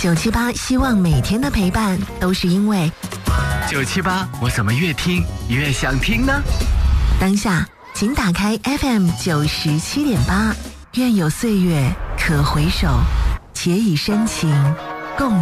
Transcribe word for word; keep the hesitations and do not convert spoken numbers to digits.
九七八希望每天的陪伴都是因为九七八，我怎么越听越想听呢？ 当下，请打开 F M 九十七点八，愿有岁月可回首，且以深情共。